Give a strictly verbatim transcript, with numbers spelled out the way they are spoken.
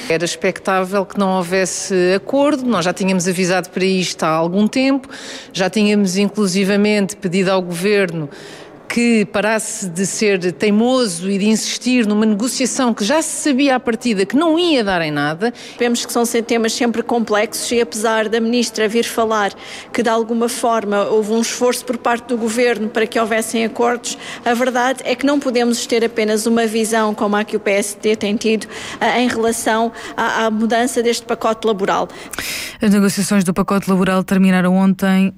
Era expectável que não houvesse acordo, nós já tínhamos avisado para isto há algum tempo, já tínhamos inclusivamente pedido ao Governo que parasse de ser teimoso e de insistir numa negociação que já se sabia à partida que não ia dar em nada. Vemos que são temas sempre complexos e apesar da Ministra vir falar que de alguma forma houve um esforço por parte do Governo para que houvessem acordos, a verdade é que não podemos ter apenas uma visão como a que o P S D tem tido em relação à, à mudança deste pacote laboral. As negociações do pacote laboral terminaram ontem